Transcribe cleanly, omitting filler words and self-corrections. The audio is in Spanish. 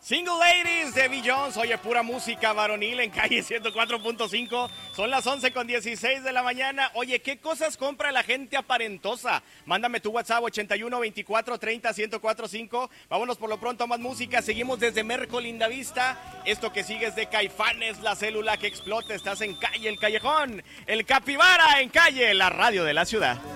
Single Ladies de Bill Jones. Oye, pura música varonil en calle 104.5. Son las 11:16 de la mañana. Oye, ¿qué cosas compra la gente aparentosa? Mándame tu WhatsApp 81 24 30 1045. Vámonos por lo pronto a más música. Seguimos desde Merco Lindavista. Esto que sigue es de Caifanes, La Célula que Explota. Estás en calle El Callejón. El Capibara en calle, la radio de la ciudad.